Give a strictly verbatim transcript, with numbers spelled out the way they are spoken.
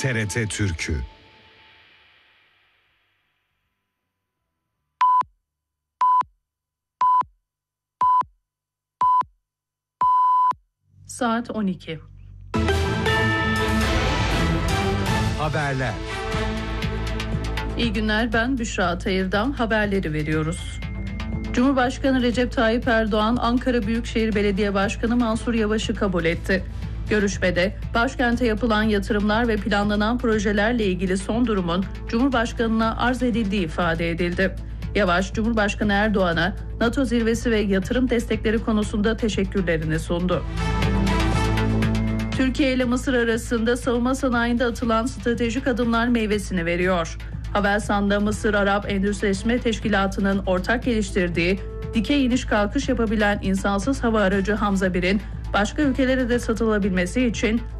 T R T Türk'ü. Saat on iki. Haberler. İyi günler, ben Büşra Atayır'dan haberleri veriyoruz. Cumhurbaşkanı Recep Tayyip Erdoğan, Ankara Büyükşehir Belediye Başkanı Mansur Yavaş'ı kabul etti. Görüşmede başkente yapılan yatırımlar ve planlanan projelerle ilgili son durumun Cumhurbaşkanı'na arz edildiği ifade edildi. Yavaş, Cumhurbaşkanı Erdoğan'a NATO zirvesi ve yatırım destekleri konusunda teşekkürlerini sundu. Türkiye ile Mısır arasında savunma sanayinde atılan stratejik adımlar meyvesini veriyor. Havelsan'da Mısır Arap Endüstrileşme Teşkilatı'nın ortak geliştirdiği dikey iniş kalkış yapabilen insansız hava aracı Hamza bir'in başka ülkelere de satılabilmesi için